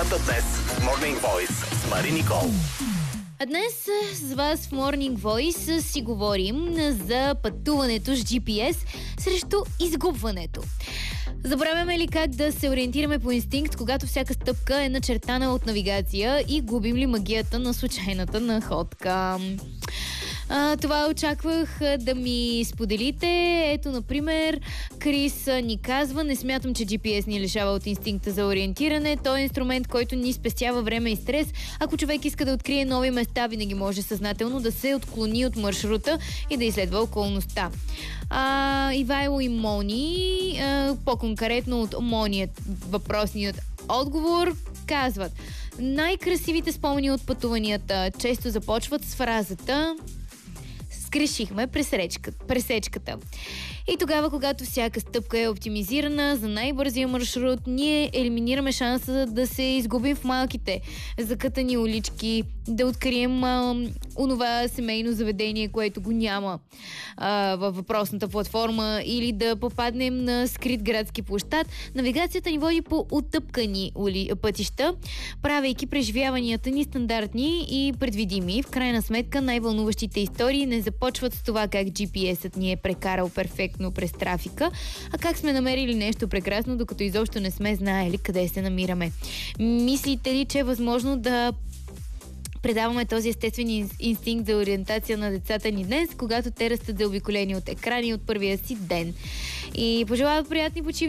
Темата днес в Morning Voice с Мари Никол. А днес с вас в Morning Voice си говорим за пътуването с GPS срещу изгубването. Забравяме ли как да се ориентираме по инстинкт, когато всяка стъпка е начертана от навигация и губим ли магията на случайната находка? Това очаквах да ми споделите. Ето, например, Крис ни казва: не смятам, че GPS ни лишава от инстинкта за ориентиране. Той е инструмент, който ни спестява време и стрес. Ако човек иска да открие нови места, винаги може съзнателно да се отклони от маршрута и да изследва околността. Ивайло и Мони, по-конкретно от Моният въпросният отговор, казват: най-красивите спомени от пътуванията често започват с фразата: скрешихме пресечката. И тогава, когато всяка стъпка е оптимизирана за най-бързия маршрут, ние елиминираме шанса да се изгубим в малките закътани улички, да открием онова семейно заведение, което го няма във въпросната платформа, или да попаднем на скрит градски площад. Навигацията ни води по утъпкани пътища, правейки преживяванията ни стандартни и предвидими. В крайна сметка най-вълнуващите истории не започват с това как GPS-ът ни е прекарал перфектно през трафика, а как сме намерили нещо прекрасно, докато изобщо не сме знаели къде се намираме. Мислите ли, че е възможно да предаваме този естествен инстинкт за ориентация на децата ни днес, когато те растат заобиколени от екрани от първия си ден? И пожелават приятни почивни